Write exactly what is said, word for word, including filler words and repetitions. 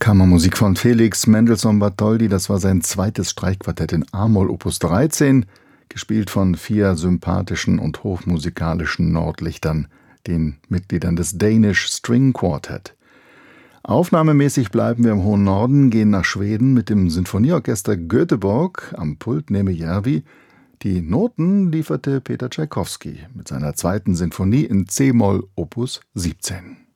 Kammermusik von Felix Mendelssohn Bartholdy. Das war sein zweites Streichquartett in A-Moll Opus dreizehn, gespielt von vier sympathischen und hochmusikalischen Nordlichtern, den Mitgliedern des Danish String Quartet. Aufnahmemäßig bleiben wir im hohen Norden, gehen nach Schweden mit dem Sinfonieorchester Göteborg, am Pult Neeme Järvi. Die Noten lieferte Peter Tschaikowski mit seiner zweiten Sinfonie in C-Moll Opus siebzehn.